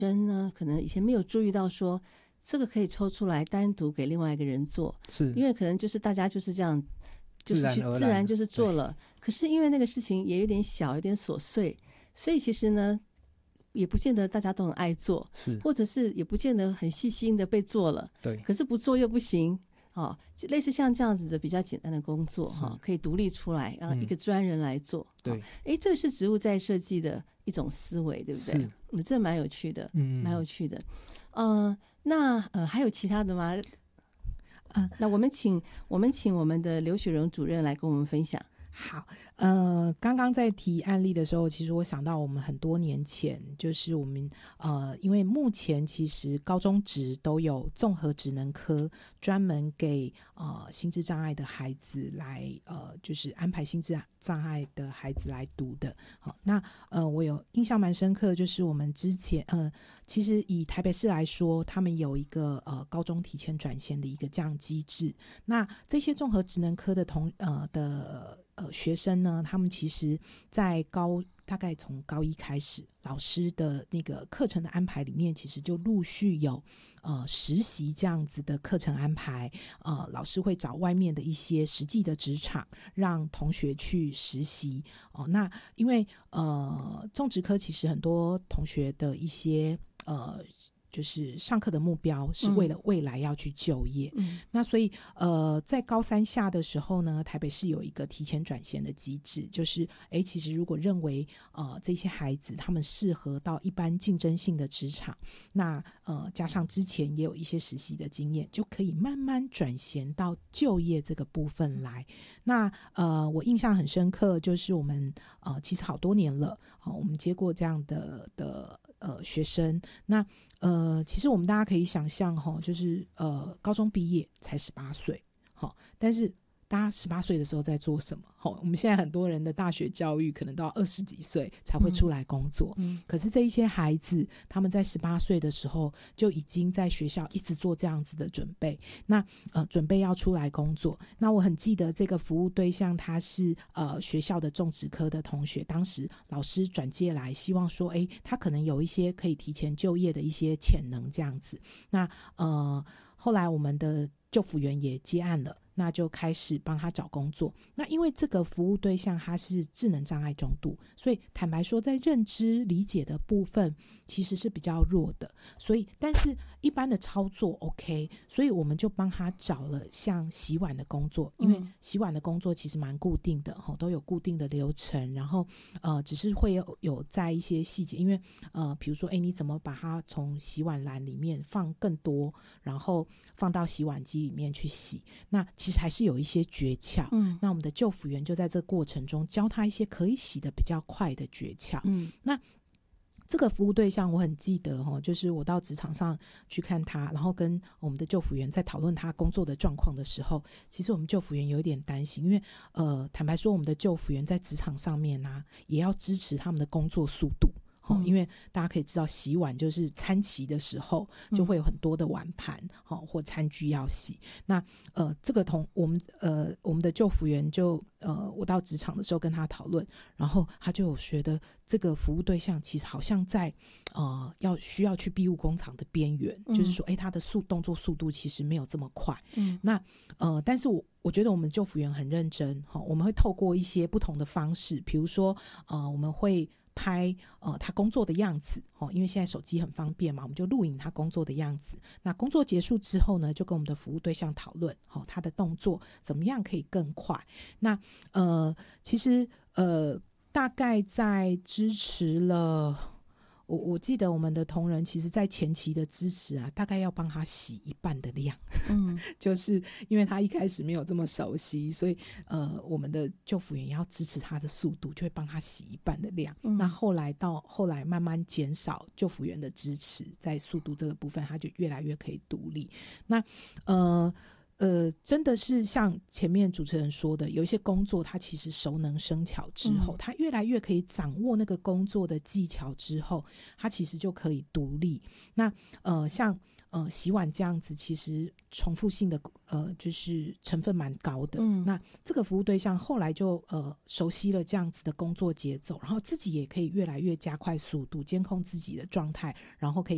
人呢可能以前没有注意到说这个可以抽出来单独给另外一个人做， 是因为可能就是大家就是这样，就是去自然就是做了。可是因为那个事情也有点小，有点琐碎，所以其实呢，也不见得大家都很爱做， 是， 或者是也不见得很细心的被做了。 对， 可是不做又不行。就类似像这样子的比较简单的工作可以独立出来，然后一个专人来做。 对， 这个是植物再设计的一种思维，对不对？这蛮有趣的，蛮有趣的。那还有其他的吗？那我们请我们的刘雪蓉主任来跟我们分享。 好，刚刚在提案例的时候，其实我想到我们很多年前，就是我们因为目前其实高中职都有综合职能科，专门给心智障碍的孩子来就是安排心智障碍的孩子来读的。好，那我有印象蛮深刻，就是我们之前其实以台北市来说，他们有一个高中提前转衔的一个这样机制。那这些综合职能科的学生呢，他们其实在大概从高一开始，老师的那个课程的安排里面，其实就陆续有实习这样子的课程安排。老师会找外面的一些实际的职场，让同学去实习。那因为综职科其实很多同学的一些就是上课的目标是为了未来要去就业。那所以在高三下的时候呢，台北市有一个提前转衔的机制，就是其实如果认为这些孩子他们适合到一般竞争性的职场，那加上之前也有一些实习的经验，就可以慢慢转衔到就业这个部分来。那我印象很深刻，就是我们其实好多年了，我们接过这样的学生。那其实我们大家可以想象就是高中毕业才18岁，但是大家18岁的时候在做什么？我们现在很多人的大学教育可能到20几岁才会出来工作，可是这一些孩子他们在18岁的时候就已经在学校一直做这样子的准备，那准备要出来工作。那我很记得这个服务对象他是学校的综职科的同学，当时老师转介来，希望说他可能有一些可以提前就业的一些潜能这样子。那后来我们的就辅员也接案了，那就开始帮他找工作。那因为这个服务对象他是智能障碍中度，所以坦白说在认知理解的部分其实是比较弱的，所以但是一般的操作 OK， 所以我们就帮他找了像洗碗的工作。因为洗碗的工作其实蛮固定的，都有固定的流程，然后只是会有在一些细节，因为比如说你怎么把它从洗碗篮里面放更多，然后放到洗碗机里面去洗，那其实还是有一些诀窍。那我们的就辅员就在这个过程中教他一些可以洗得比较快的诀窍。那这个服务对象我很记得就是我到职场上去看他，然后跟我们的就辅员在讨论他工作的状况的时候，其实我们就辅员有一点担心，因为坦白说我们的就辅员在职场上面也要支持他们的工作速度。因为大家可以知道洗碗就是餐期的时候就会有很多的碗盘或餐具要洗。那这个我们的就辅员就我到职场的时候跟他讨论，然后他就有觉得这个服务对象其实好像在需要去庇护工厂的边缘，就是说他的动作速度其实没有这么快。那但是我觉得我们就辅员很认真，我们会透过一些不同的方式，比如说我们会拍他工作的样子，因为现在手机很方便嘛，我们就录影他工作的样子。那工作结束之后呢，就跟我们的服务对象讨论他的动作怎么样可以更快。那其实大概在支持了，我记得我们的同仁其实在前期的支持大概要帮他洗一半的量。就是因为他一开始没有这么熟悉，所以我们的就辅员也要支持他的速度，就会帮他洗一半的量。那后来慢慢减少就辅员的支持，在速度这个部分他就越来越可以独立。那真的是像前面主持人说的，有一些工作他其实熟能生巧之后，他越来越可以掌握那个工作的技巧之后，他其实就可以独立。那像洗碗这样子，其实重复性的就是成分蛮高的。那这个服务对象后来就熟悉了这样子的工作节奏，然后自己也可以越来越加快速度，监控自己的状态，然后可以